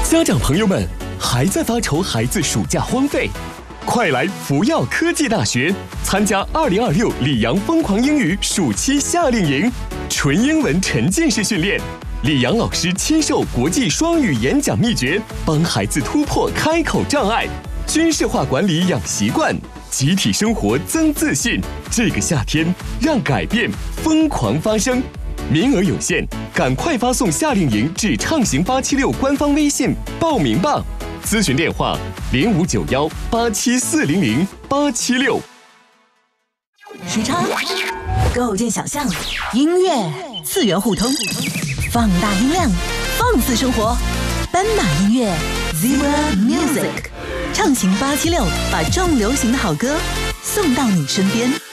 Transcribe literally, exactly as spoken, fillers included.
家长朋友们，还在发愁孩子暑假荒废？快来福耀科技大学参加二零二六里昂疯狂英语暑期夏令营，纯英文沉浸式训练，里昂老师亲授国际双语演讲秘诀，帮孩子突破开口障碍，军事化管理养习惯，集体生活增自信。这个夏天，让改变疯狂发生。名额有限，赶快发送夏令营至畅行八七六官方微信报名吧。咨询电话零五九幺八七四零零八七六。 时差，构建想象，音乐次元互通，放大音量，放肆生活。斑马音乐 Zebra Music， 畅行八七六，把重流行的好歌送到你身边。